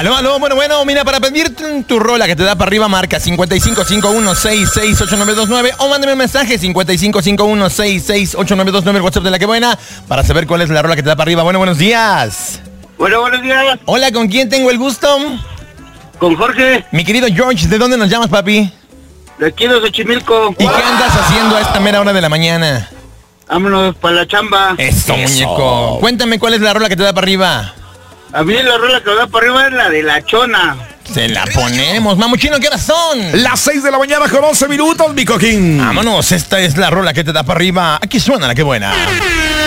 Aló, bueno, mira, para pedirte tu rola que te da para arriba, marca 5551668929 o mándame un mensaje 5551668929, el WhatsApp de La Que Buena, para saber cuál es la rola que te da para arriba. Bueno, buenos días. Bueno, buenos días. Hola, ¿con quién tengo el gusto? Con Jorge. Mi querido George, ¿de dónde nos llamas, papi? De aquí de Xochimilco. ¿Y qué andas haciendo a esta mera hora de la mañana? Vámonos para la chamba. Eso, muñeco. Cuéntame cuál es la rola que te da para arriba. A mí la rola que me da para arriba es la de La Chona. Se la ponemos. Mamuchino, ¿qué horas son? Las 6 de la mañana con 11 minutos, mi coquín. Vámonos, esta es la rola que te da para arriba. Aquí suena La Que Buena.